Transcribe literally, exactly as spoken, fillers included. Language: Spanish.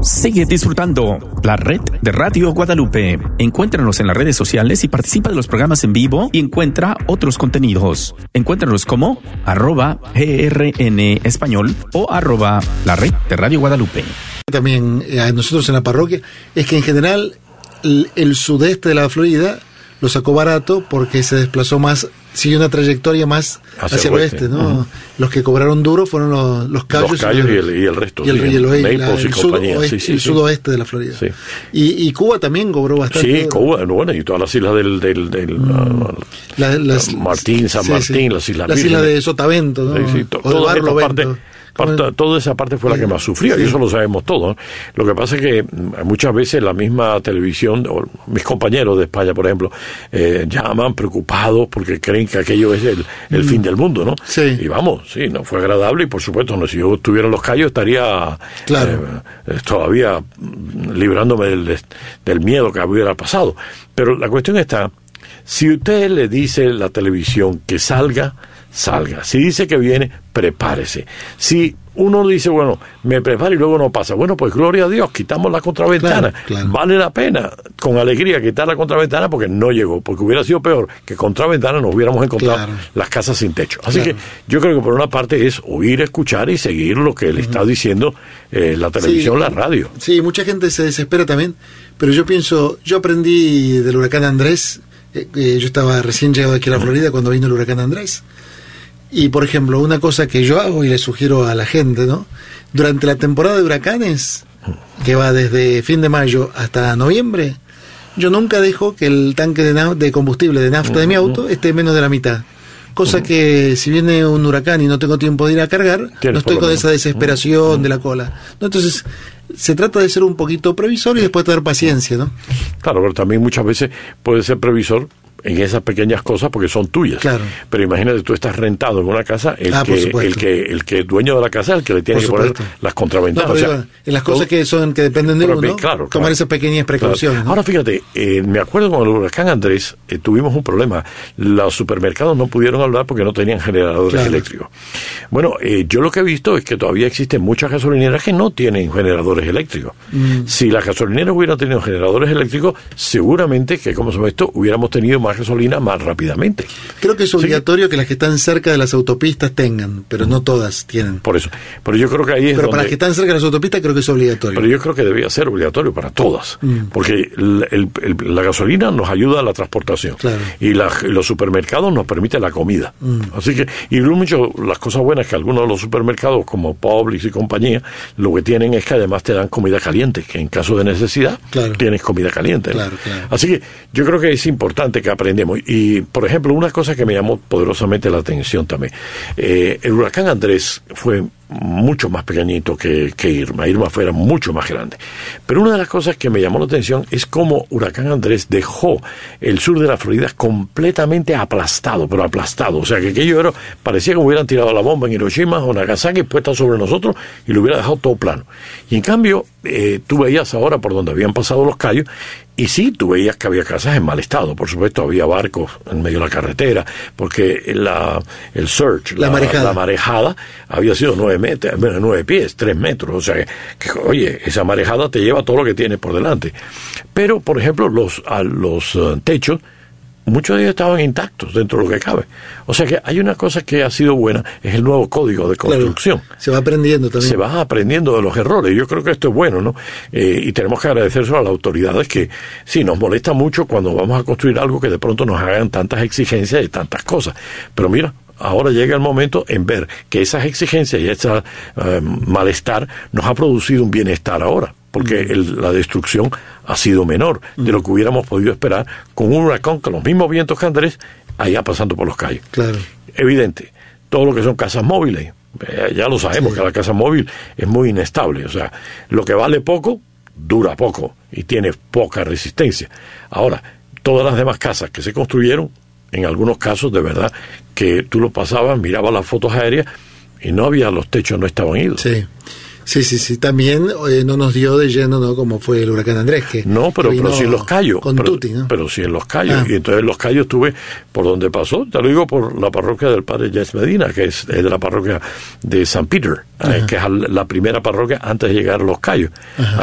Sigue disfrutando la red de Radio Guadalupe. Encuéntranos en las redes sociales y participa de los programas en vivo y encuentra otros contenidos. Encuéntranos como arroba grn español o arroba la red de Radio Guadalupe. También eh, a nosotros en la parroquia es que en general el, el sudeste de la Florida lo sacó barato porque se desplazó más, siguió una trayectoria más hacia, hacia el oeste, ¿no? Uh-huh. Los que cobraron duro fueron los, los Cayos, los Cayos y, el, y el resto. Y el, sí, y el, el, Naples la, el, y sud, compañía. oeste, Sí, sí, el sí. sudoeste de la Florida. Sí. Y, y Cuba también cobró bastante. Sí, Cuba, bueno, y todas las islas del, del, del mm. uh, la, las, Martín, San sí, Martín, sí. las islas Las islas de Sotavento, ¿no? Sí, sí, to, o de toda, esta parte, parte, el... toda esa parte fue la que más sufría, sí. Y eso lo sabemos todos. Lo que pasa es que muchas veces la misma televisión, o mis compañeros de España, por ejemplo, eh, llaman preocupados porque creen que aquello es el, el mm. fin del mundo, ¿no? Sí. Y vamos, sí, no fue agradable y por supuesto, no, si yo estuviera en Los Cayos estaría claro. eh, todavía librándome del, del miedo que hubiera pasado. Pero la cuestión está, si usted le dice a la televisión que salga, salga. Si dice que viene, prepárese. Si uno dice, bueno, me preparo y luego no pasa, bueno, pues gloria a Dios, quitamos la contraventana. Claro, claro. Vale la pena, con alegría, quitar la contraventana porque no llegó, porque hubiera sido peor que contraventana nos hubiéramos encontrado claro. las casas sin techo. Así claro. que yo creo que por una parte es oír, escuchar y seguir lo que le uh-huh. está diciendo eh, la televisión, sí, la radio. Sí, mucha gente se desespera también, pero yo pienso, yo aprendí del huracán Andrés, eh, eh, yo estaba recién llegado aquí a la Florida cuando vino el huracán Andrés. Y, por ejemplo, una cosa que yo hago y le sugiero a la gente, ¿no? Durante la temporada de huracanes, que va desde fin de mayo hasta noviembre, yo nunca dejo que el tanque de, na- de combustible de nafta de mi auto esté menos de la mitad. Cosa que si viene un huracán y no tengo tiempo de ir a cargar, no estoy con esa desesperación de la cola. ¿No? Entonces, se trata de ser un poquito previsor y después tener paciencia, ¿no? Claro, pero también muchas veces puede ser previsor en esas pequeñas cosas porque son tuyas. Claro. Pero imagínate, tú estás rentado en una casa, el ah, que el que el que es dueño de la casa es el que le tiene por que poner las contraventanas. No, o sea, digo, en las cosas todo, que son que dependen de uno, claro, claro, tomar esas pequeñas precauciones. Claro. ¿no? Ahora fíjate, eh, me acuerdo con el huracán Andrés, eh, tuvimos un problema. Los supermercados no pudieron hablar porque no tenían generadores claro. eléctricos. Bueno, eh, yo lo que he visto es que todavía existen muchas gasolineras que no tienen generadores eléctricos. Mm. Si las gasolineras hubieran tenido generadores eléctricos, seguramente que, como se ve esto, hubiéramos tenido más gasolina más rápido. rápidamente. Creo que es obligatorio sí. que las que están cerca de las autopistas tengan, pero no todas tienen. Por eso. Pero yo creo que ahí es Pero donde... para las que están cerca de las autopistas creo que es obligatorio. Pero yo creo que debería ser obligatorio para todas. Mm. Porque el, el, el, la gasolina nos ayuda a la transportación. Claro. Y la, los supermercados nos permiten la comida. Mm. Así que, y mucho, las cosas buenas que algunos de los supermercados, como Publix y compañía, lo que tienen es que además te dan comida caliente, que en caso de necesidad claro. tienes comida caliente. Claro, claro. Así que yo creo que es importante que aprendamos. Y por ejemplo, una cosa que me llamó poderosamente la atención también, eh, el huracán Andrés fue mucho más pequeñito que, que Irma. Irma fuera mucho más grande. Pero una de las cosas que me llamó la atención es cómo huracán Andrés dejó el sur de la Florida completamente aplastado, pero aplastado. O sea, que aquello era, parecía que hubieran tirado la bomba en Hiroshima o Nagasaki puesta sobre nosotros y lo hubiera dejado todo plano. Y en cambio, eh, tú veías ahora por donde habían pasado los Cayos, y sí, tú veías que había casas en mal estado. Por supuesto, había barcos en medio de la carretera, porque la, el surge, la, la, marejada. la marejada, había sido nueve metros, bueno, nueve pies, tres metros. O sea, que, que, oye, esa marejada te lleva todo lo que tienes por delante. Pero, por ejemplo, los, a los uh, techos, muchos de ellos estaban intactos dentro de lo que cabe. O sea que hay una cosa que ha sido buena, es el nuevo código de construcción. Claro, se va aprendiendo también. Se va aprendiendo de los errores. Yo creo que esto es bueno, ¿no? Eh, y tenemos que agradecérselo a las autoridades que sí, nos molesta mucho cuando vamos a construir algo que de pronto nos hagan tantas exigencias y tantas cosas. Pero mira, ahora llega el momento en ver que esas exigencias y ese uh, malestar nos ha producido un bienestar ahora. Porque el, la destrucción ha sido menor de lo que hubiéramos podido esperar con un huracán con los mismos vientos que Andrés allá pasando por los Cayos. Claro. Evidente, todo lo que son casas móviles, eh, ya lo sabemos sí. que la casa móvil es muy inestable. O sea, lo que vale poco, dura poco y tiene poca resistencia. Ahora, todas las demás casas que se construyeron, en algunos casos de verdad, que tú lo pasabas, mirabas las fotos aéreas y no había, los techos no estaban idos. Sí. Sí, sí, sí. También eh, no nos dio de lleno, ¿no? Como fue el huracán Andrés. Que, no, pero, que pero sí en Los Cayos. Con pero, Tuti, ¿no? Pero sí en Los Cayos. Ah. Y entonces en Los Cayos estuve por donde pasó. Te lo digo por la parroquia del padre Jess Medina, que es, es de la parroquia de San Peter, eh, que es la primera parroquia antes de llegar a Los Cayos. Ajá.